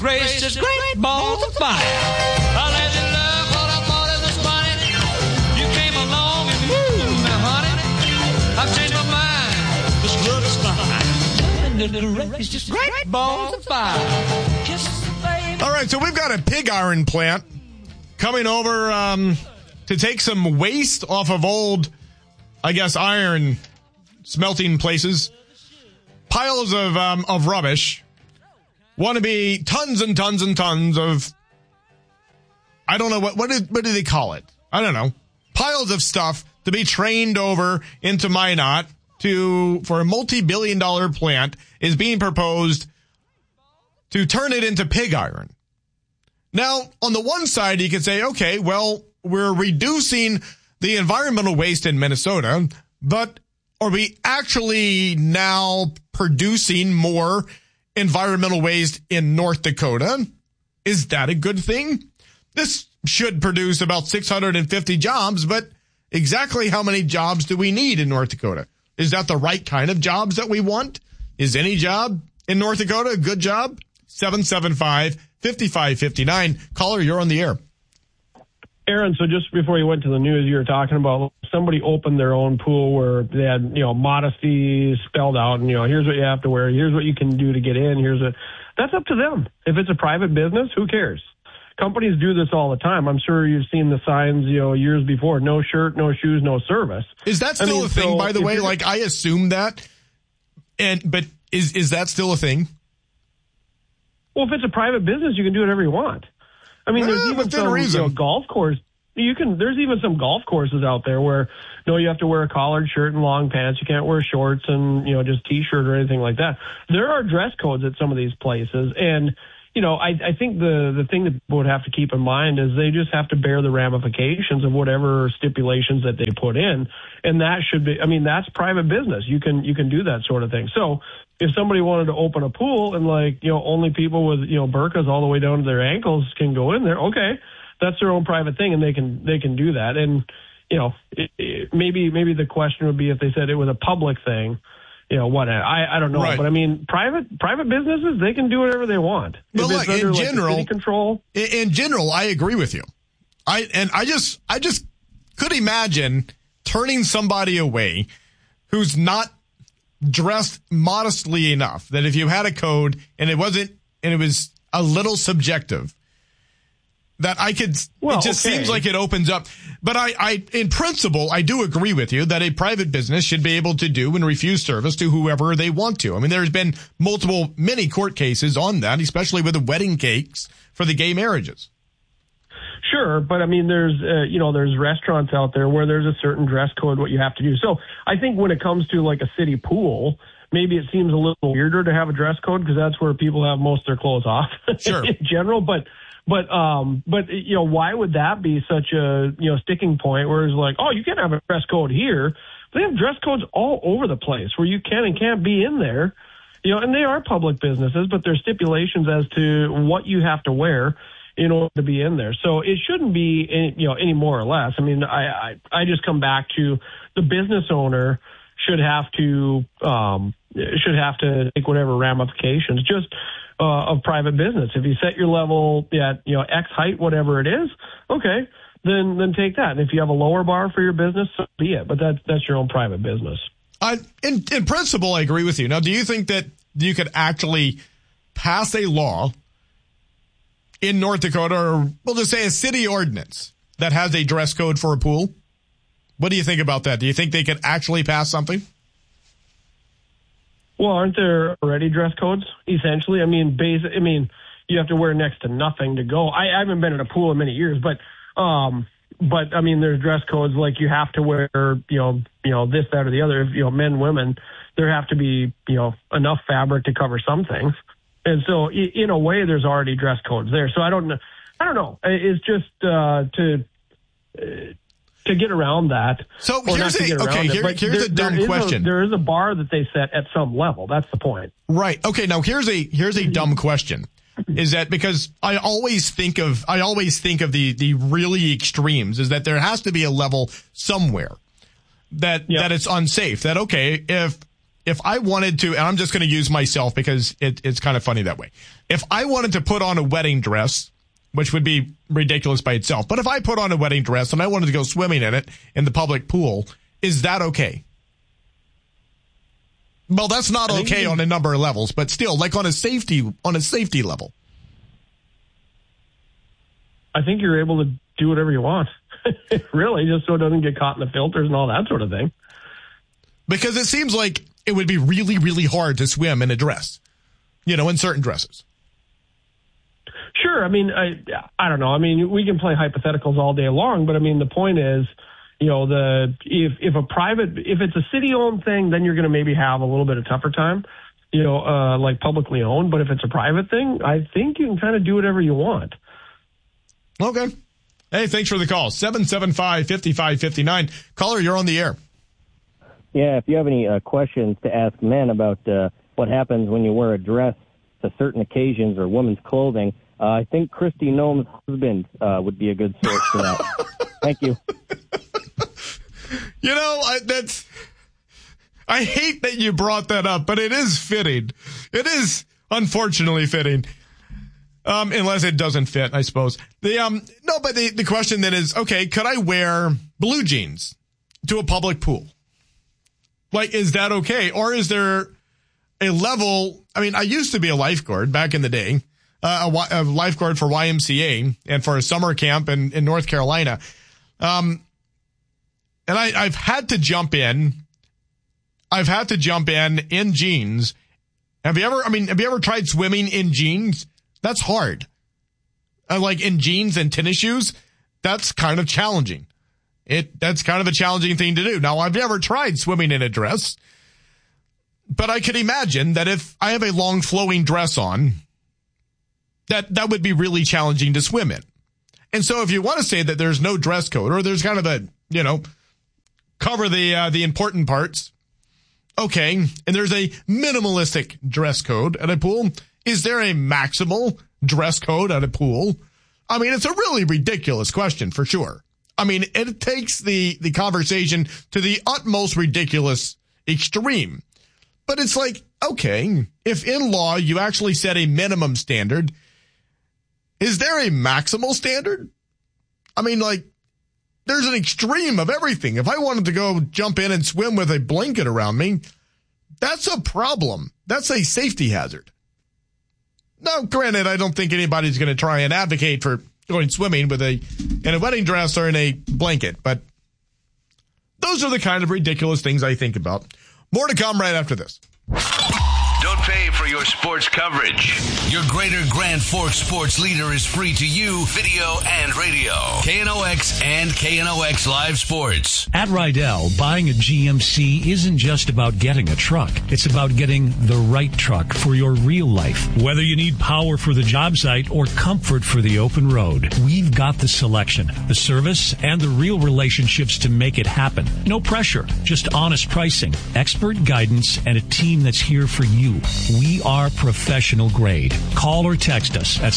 Gracious great balls of fire. I let you love what I thought it was funny. You came along and moved me, honey. I've changed my mind. This love is fine. Gracious great balls of fire. Kisses, baby. All right, so we've got a pig iron plant coming over to take some waste off of old, I guess, iron smelting places. Piles of rubbish. Want to be tons and tons and tons of, I don't know, what do they call it? I don't know. Piles of stuff to be trained over into Minot for a multi-billion-dollar plant is being proposed to turn it into pig iron. Now, on the one side, you could say, okay, well, we're reducing the environmental waste in Minnesota, but are we actually now producing more environmental waste in North Dakota? Is that a good thing? This should produce about 650 jobs, but exactly how many jobs do we need in North Dakota? Is that the right kind of jobs that we want? Is any job in North Dakota a good job? 775-5559. Caller, you're on the air. Aaron, so just before you went to the news, you were talking about somebody opened their own pool where they had, modesty spelled out and, here's what you have to wear. Here's what you can do to get in. That's up to them. If it's a private business, who cares? Companies do this all the time. I'm sure you've seen the signs, years before. No shirt, no shoes, no service. Is that still a thing, by the way? Like, I assume that. But is that still a thing? Well, if it's a private business, you can do whatever you want. I mean, there's even some golf course. There's even some golf courses out there where you have to wear a collared shirt and long pants. You can't wear shorts and just t-shirt or anything like that. There are dress codes at some of these places, and I think the thing that people would have to keep in mind is they just have to bear the ramifications of whatever stipulations that they put in, and that should be. I mean, that's private business. You can do that sort of thing. So if somebody wanted to open a pool and only people with burqas all the way down to their ankles can go in there, okay, that's their own private thing, and they can do that. And maybe the question would be if they said it was a public thing. What I don't know, right. But I mean, private businesses, they can do whatever they want. But look, in general, city control. In general, I agree with you. I just could imagine turning somebody away who's not dressed modestly enough that if you had a code and it was a little subjective, that I could, it just seems like it opens up. But I, in principle, I do agree with you that a private business should be able to do and refuse service to whoever they want to. I mean, there's been many court cases on that, especially with the wedding cakes for the gay marriages. Sure, but I mean, there's restaurants out there where there's a certain dress code, what you have to do. So I think when it comes to like a city pool, maybe it seems a little weirder to have a dress code because that's where people have most of their clothes off sure. in general. But why would that be such a sticking point where it's like, oh, you can't have a dress code here? They have dress codes all over the place where you can and can't be in there. And they are public businesses, but there's stipulations as to what you have to wear in order to be in there. So it shouldn't be any more or less. I mean, I just come back to the business owner should have to take whatever ramifications just of private business. If you set your level at X height, whatever it is, okay, then take that. And if you have a lower bar for your business, so be it. But that's your own private business. In principle, I agree with you. Now, do you think that you could actually pass a law in North Dakota, or we'll just say a city ordinance that has a dress code for a pool? What do you think about that? Do you think they could actually pass something? Well, aren't there already dress codes, essentially? I mean, you have to wear next to nothing to go. I haven't been in a pool in many years, but I mean, there's dress codes like you have to wear, this, that, or the other. Men, women, there have to be, enough fabric to cover some things. And so in a way, there's already dress codes there. So I don't know. It's just to get around that. So here's a dumb question. There is a bar that they set at some level. That's the point. Right. Okay. Now here's a dumb question. Is that because I always think of the really extremes is that there has to be a level somewhere that it's unsafe. That, okay, if if I wanted to, and I'm just going to use myself because it's kind of funny that way. If I wanted to put on a wedding dress, which would be ridiculous by itself, but if I put on a wedding dress and I wanted to go swimming in it in the public pool, is that okay? Well, that's not okay on a number of levels, but still, like on a safety level. I think you're able to do whatever you want. Really, just so it doesn't get caught in the filters and all that sort of thing. Because it seems like it would be really, really hard to swim in a dress, in certain dresses. Sure. I mean, I don't know. I mean, we can play hypotheticals all day long, but I mean, the point is, if it's a city-owned thing, then you're going to maybe have a little bit of tougher time, like publicly owned. But if it's a private thing, I think you can kind of do whatever you want. Okay. Hey, thanks for the call. 775-5559. Caller, you're on the air. Yeah, if you have any questions to ask men about what happens when you wear a dress to certain occasions or women's clothing, I think Christy Nome's husband would be a good source for that. Thank you. I hate that you brought that up, but it is fitting. It is unfortunately fitting. Unless it doesn't fit, I suppose. The question then is, okay, could I wear blue jeans to a public pool? Like, is that okay? Or is there a level? I mean, I used to be a lifeguard back in the day, a lifeguard for YMCA and for a summer camp in North Carolina. And I've had to jump in. In jeans. Have you ever tried swimming in jeans? That's hard. Like in jeans and tennis shoes, that's kind of challenging. That's kind of a challenging thing to do. Now, I've never tried swimming in a dress, but I could imagine that if I have a long flowing dress on, that would be really challenging to swim in. And so if you want to say that there's no dress code or there's kind of a, cover the important parts, okay, and there's a minimalistic dress code at a pool. Is there a maximal dress code at a pool? I mean, it's a really ridiculous question for sure. I mean, it takes the conversation to the utmost ridiculous extreme. But it's like, okay, if in law you actually set a minimum standard, is there a maximal standard? I mean, like, there's an extreme of everything. If I wanted to go jump in and swim with a blanket around me, that's a problem. That's a safety hazard. Now, granted, I don't think anybody's going to try and advocate for going swimming in a wedding dress or in a blanket, but those are the kind of ridiculous things I think about. More to come right after this. Don't pay for your sports coverage. Your Greater Grand Forks sports leader is free to you, video and radio. KNOX and KNOX Live Sports. At Rydell, buying a GMC isn't just about getting a truck. It's about getting the right truck for your real life. Whether you need power for the job site or comfort for the open road, we've got the selection, the service, and the real relationships to make it happen. No pressure, just honest pricing, expert guidance, and a team that's here for you. We are professional grade. Call or text us at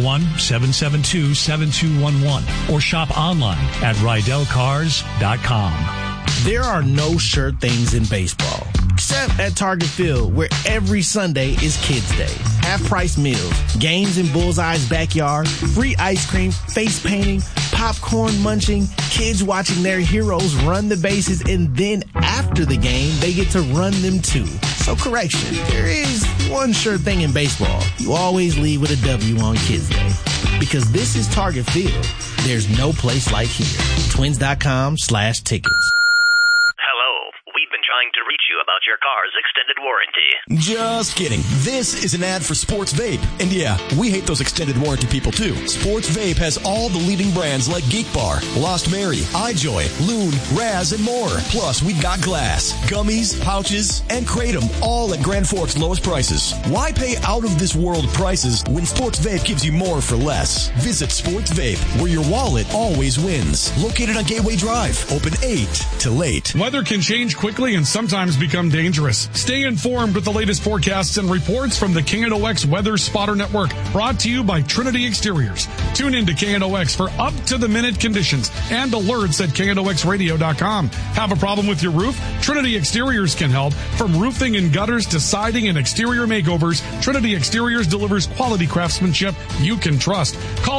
701-772-7211 or shop online at RydellCars.com. There are no sure things in baseball, except at Target Field, where every Sunday is Kids Day. Half-price meals, games in Bullseye's backyard, free ice cream, face painting, popcorn munching, kids watching their heroes run the bases, and then after the game, they get to run them too. So correction, there is one sure thing in baseball. You always leave with a W on Kids Day. Because this is Target Field. There's no place like here. Twins.com/tickets. Trying to reach you about your car's extended warranty. Just kidding. This is an ad for Sports Vape. And yeah, we hate those extended warranty people too. Sports Vape has all the leading brands like Geek Bar, Lost Mary, iJoy, Loon, Raz, and more. Plus, we've got glass, gummies, pouches, and Kratom, all at Grand Forks' lowest prices. Why pay out of this world prices when Sports Vape gives you more for less? Visit Sports Vape, where your wallet always wins. Located on Gateway Drive, open 8 till 8. Weather can change quickly and sometimes become dangerous. Stay informed with the latest forecasts and reports from the KNOX Weather Spotter Network, brought to you by Trinity Exteriors. Tune in to KNOX for up-to-the-minute conditions and alerts at KNOXradio.com. Have a problem with your roof? Trinity Exteriors can help. From roofing and gutters to siding and exterior makeovers, Trinity Exteriors delivers quality craftsmanship you can trust. Call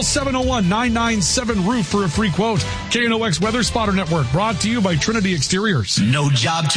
701-997-ROOF for a free quote. KNOX Weather Spotter Network, brought to you by Trinity Exteriors. No job